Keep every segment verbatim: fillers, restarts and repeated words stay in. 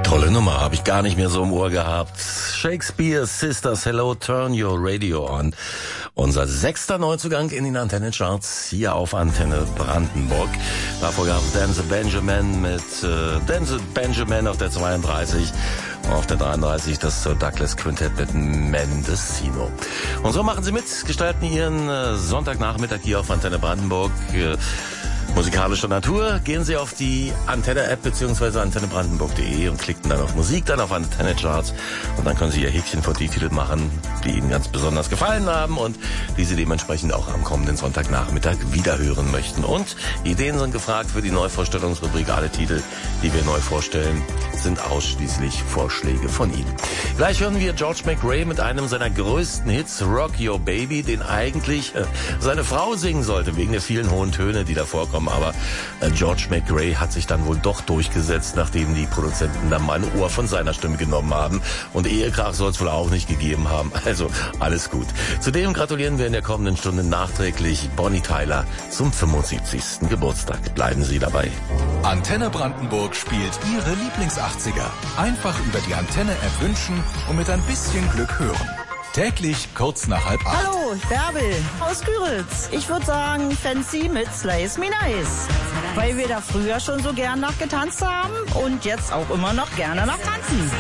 Tolle Nummer, habe ich gar nicht mehr so im Ohr gehabt. Shakespeare Sisters, Hello, Turn Your Radio On. Unser sechster Neuzugang in den Antenne-Charts hier auf Antenne Brandenburg. Davor gab es Denzel Benjamin mit äh, Denzel Benjamin auf der zweiunddreißig. Auf der dreiunddreißig das Douglas Quintett mit Mendocino. Und so machen Sie mit, gestalten Ihren äh, Sonntagnachmittag hier auf Antenne Brandenburg. Äh, Musikalischer Natur, gehen Sie auf die Antenne-App bzw. antenne brandenburg punkt de und klicken dann auf Musik, dann auf Antenne-Charts und dann können Sie Ihr Häkchen vor die Titel machen, die Ihnen ganz besonders gefallen haben und die Sie dementsprechend auch am kommenden Sonntagnachmittag wiederhören möchten. Und Ideen sind gefragt für die Neuvorstellungsrubrik. Alle Titel, die wir neu vorstellen, sind ausschließlich Vorschläge von Ihnen. Gleich hören wir George McRae mit einem seiner größten Hits, Rock Your Baby, den eigentlich äh, seine Frau singen sollte, wegen der vielen hohen Töne, die da vorkommen. Aber äh, George McRae hat sich dann wohl doch durchgesetzt, nachdem die Produzenten dann mal ein Ohr von seiner Stimme genommen haben. Und Ehekrach soll es wohl auch nicht gegeben haben. Also alles gut. Zudem gratulieren wir in der kommenden Stunde nachträglich Bonnie Tyler zum fünfundsiebzigsten Geburtstag. Bleiben Sie dabei. Antenne Brandenburg spielt Ihre Lieblings-achtziger. Einfach über die Antenne-App wünschen und mit ein bisschen Glück hören. Täglich kurz nach halb acht. Hallo, Bärbel aus Küritz. Ich würde sagen Fancy mit Slice Me Nice. Weil wir da früher schon so gern nach getanzt haben und jetzt auch immer noch gerne nach tanzen.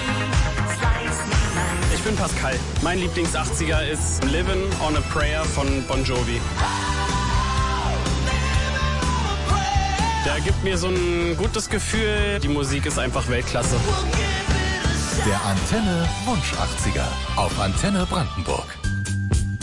Ich bin Pascal. Mein Lieblings-achtziger ist Livin' on a Prayer von Bon Jovi. Der gibt mir so ein gutes Gefühl. Die Musik ist einfach Weltklasse. Der Antenne Wunsch achtziger auf Antenne Brandenburg.